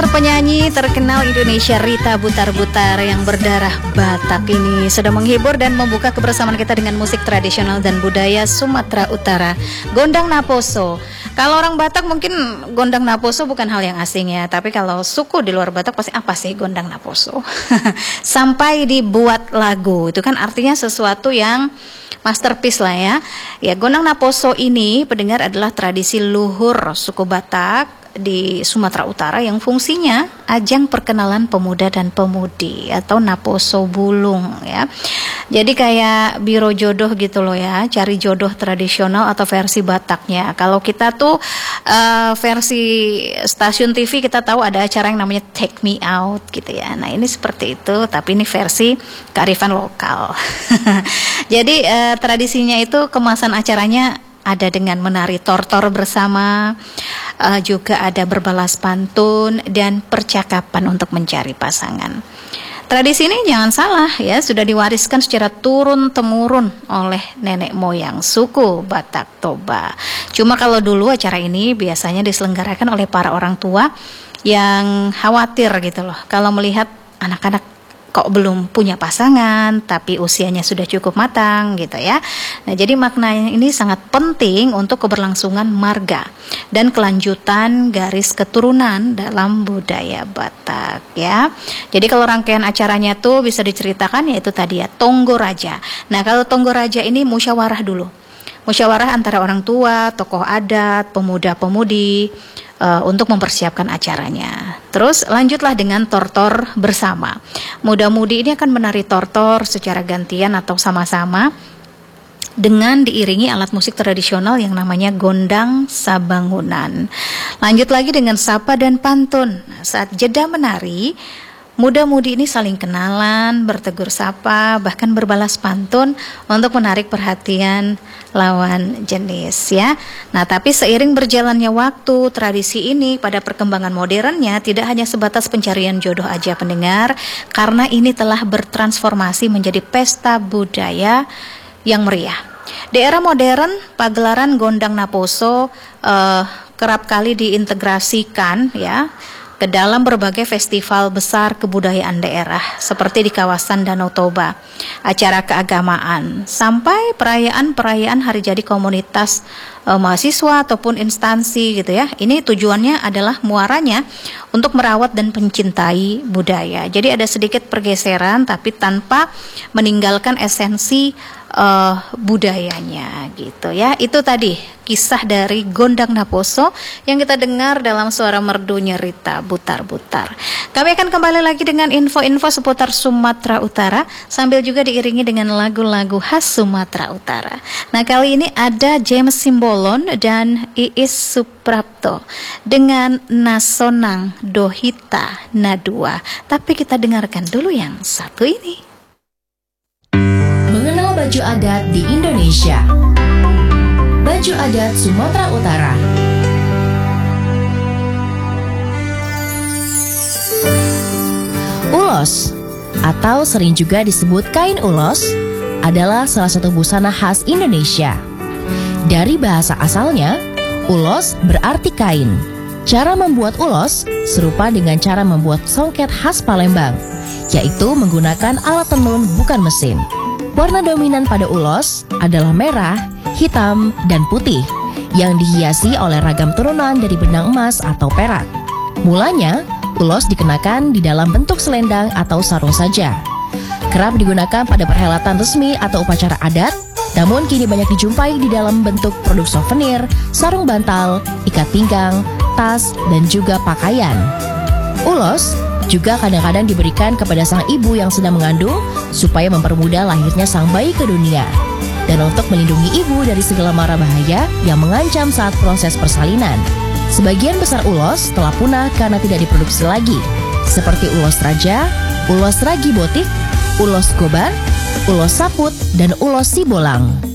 Pendengar penyanyi terkenal Indonesia Rita Butar-Butar yang berdarah Batak ini sedang menghibur dan membuka kebersamaan kita dengan musik tradisional dan budaya Sumatera Utara, Gondang Naposo. Kalau orang Batak mungkin Gondang Naposo bukan hal yang asing ya, tapi kalau suku di luar Batak pasti apa sih Gondang Naposo? Sampai dibuat lagu, itu kan artinya sesuatu yang masterpiece lah ya. Ya, Gondang Naposo ini pendengar adalah tradisi luhur suku Batak di Sumatera Utara yang fungsinya ajang perkenalan pemuda dan pemudi atau Naposo Bulung ya. Jadi kayak biro jodoh gitu loh ya, cari jodoh tradisional atau versi Bataknya. Kalau kita tuh versi stasiun TV kita tahu ada acara yang namanya Take Me Out gitu ya. Nah ini seperti itu, tapi ini versi kearifan lokal. Jadi tradisinya itu kemasan acaranya ada dengan menari tortor bersama, juga ada berbalas pantun dan percakapan untuk mencari pasangan. Tradisi ini jangan salah ya, sudah diwariskan secara turun-temurun oleh nenek moyang suku Batak Toba. Cuma kalau dulu acara ini biasanya diselenggarakan oleh para orang tua yang khawatir gitu loh, kalau melihat anak-anak kok belum punya pasangan tapi usianya sudah cukup matang gitu ya. Nah jadi maknanya ini sangat penting untuk keberlangsungan marga dan kelanjutan garis keturunan dalam budaya Batak ya. Jadi kalau rangkaian acaranya tuh bisa diceritakan yaitu tadi ya Tonggo Raja. Nah kalau Tonggo Raja ini musyawarah dulu, musyawarah antara orang tua, tokoh adat, pemuda-pemudi untuk mempersiapkan acaranya. Terus lanjutlah dengan tortor bersama. Muda-mudi ini akan menari tortor secara gantian atau sama-sama dengan diiringi alat musik tradisional yang namanya gondang sabangunan. Lanjut lagi dengan sapa dan pantun. Saat jeda menari, muda-mudi ini saling kenalan, bertegur sapa, bahkan berbalas pantun untuk menarik perhatian lawan jenis ya. Nah, tapi seiring berjalannya waktu, tradisi ini pada perkembangan modernnya tidak hanya sebatas pencarian jodoh aja pendengar, karena ini telah bertransformasi menjadi pesta budaya yang meriah. Di era modern, pagelaran Gondang Naposo kerap kali diintegrasikan ya ke dalam berbagai festival besar kebudayaan daerah seperti di kawasan Danau Toba, acara keagamaan, sampai perayaan-perayaan hari jadi komunitas mahasiswa ataupun instansi gitu ya. Ini tujuannya adalah muaranya untuk merawat dan mencintai budaya. Jadi ada sedikit pergeseran tapi tanpa meninggalkan esensi budayanya gitu ya. Itu tadi kisah dari Gondang Naposo yang kita dengar dalam suara merdunya Rita Butar-Butar. Kami akan kembali lagi dengan info-info seputar Sumatera Utara sambil juga diiringi dengan lagu-lagu khas Sumatera Utara. Nah kali ini ada James Simbolon dan Iis Suprapto dengan Nasonang Dohita Nadua. Tapi kita dengarkan dulu yang satu ini. Mengenal baju adat di Indonesia. Baju adat Sumatera Utara. Ulos, atau sering juga disebut kain ulos, adalah salah satu busana khas Indonesia. Dari bahasa asalnya, ulos berarti kain. Cara membuat ulos serupa dengan cara membuat songket khas Palembang, yaitu menggunakan alat tenun bukan mesin. Warna dominan pada ulos adalah merah, hitam, dan putih yang dihiasi oleh ragam turunan dari benang emas atau perak. Mulanya, ulos dikenakan di dalam bentuk selendang atau sarung saja. Kerap digunakan pada perhelatan resmi atau upacara adat, namun kini banyak dijumpai di dalam bentuk produk souvenir, sarung bantal, ikat pinggang, tas, dan juga pakaian. Ulos juga kadang-kadang diberikan kepada sang ibu yang sedang mengandung supaya mempermudah lahirnya sang bayi ke dunia dan untuk melindungi ibu dari segala mara bahaya yang mengancam saat proses persalinan. Sebagian besar ulos telah punah karena tidak diproduksi lagi, seperti ulos raja, ulos ragi botik, ulos gobar, ulos saput, dan ulos sibolang.